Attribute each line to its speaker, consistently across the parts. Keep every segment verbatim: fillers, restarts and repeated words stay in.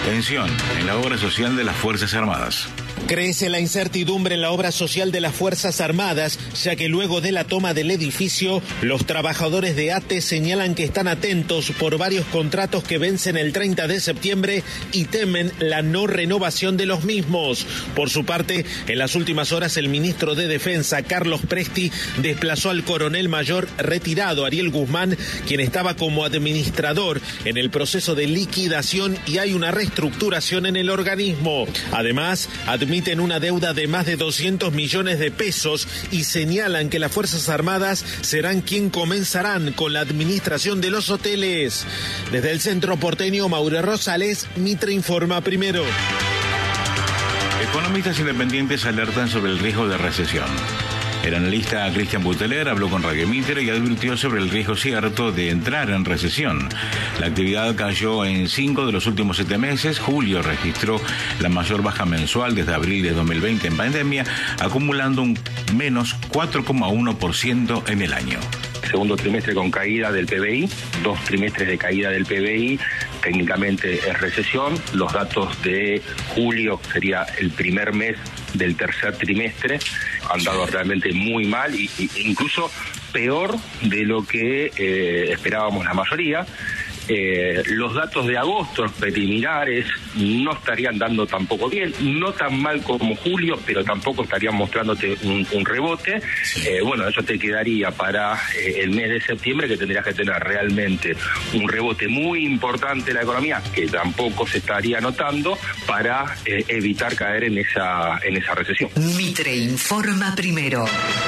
Speaker 1: Tensión en la obra social de las Fuerzas Armadas.
Speaker 2: Crece la incertidumbre en la obra social de las Fuerzas Armadas, ya que luego de la toma del edificio, los trabajadores de ATE señalan que están atentos por varios contratos que vencen el treinta de septiembre y temen la no renovación de los mismos. Por su parte, en las últimas horas, el ministro de Defensa, Carlos Presti, desplazó al coronel mayor retirado, Ariel Guzmán, quien estaba como administrador en el proceso de liquidación, y hay una reestructuración en el organismo. Además, admiten una deuda de más de doscientos millones de pesos y señalan que las Fuerzas Armadas serán quien comenzarán con la administración de los hoteles. Desde el centro porteño, Mauro Rosales, Mitre Informa Primero.
Speaker 1: Economistas independientes alertan sobre el riesgo de recesión. El analista Cristian Buteler habló con Radio Mitre y advirtió sobre el riesgo cierto de entrar en recesión. La actividad cayó en cinco de los últimos siete meses. Julio registró la mayor baja mensual desde abril de dos mil veinte en pandemia, acumulando un menos cuatro coma uno por ciento en el año.
Speaker 3: Segundo trimestre con caída del P B I, dos trimestres de caída del P B I, técnicamente es recesión. Los datos de julio sería el primer mes del tercer trimestre, han dado realmente muy mal y, y incluso peor de lo que eh, esperábamos la mayoría. Eh, los datos de agosto preliminares no estarían dando tampoco bien, no tan mal como julio, pero tampoco estarían mostrándote un, un rebote. Eh, bueno, eso te quedaría para eh, el mes de septiembre, que tendrías que tener realmente un rebote muy importante en la economía, que tampoco se estaría notando, para eh, evitar caer en esa, en esa recesión.
Speaker 4: Mitre Informa Primero.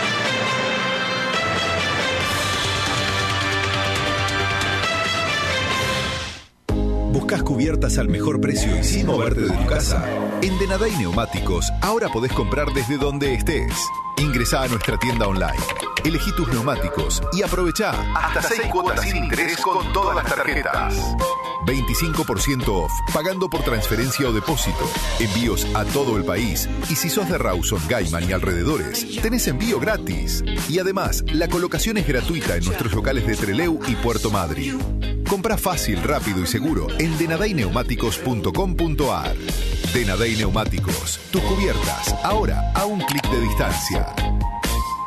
Speaker 5: ¿Buscas cubiertas al mejor precio y sin moverte de tu casa? En Denadai Neumáticos ahora podés comprar desde donde estés. Ingresá a nuestra tienda online, elegí tus neumáticos y aprovechá hasta seis cuotas sin interés con todas las tarjetas. veinticinco por ciento off, pagando por transferencia o depósito. Envíos a todo el país. Y si sos de Rawson, Gaiman y alrededores, tenés envío gratis. Y además, la colocación es gratuita en nuestros locales de Trelew y Puerto Madryn. Comprá fácil, rápido y seguro en denadai neumáticos punto com punto ar. Denadai Neumáticos, tus cubiertas, ahora a un clic de distancia.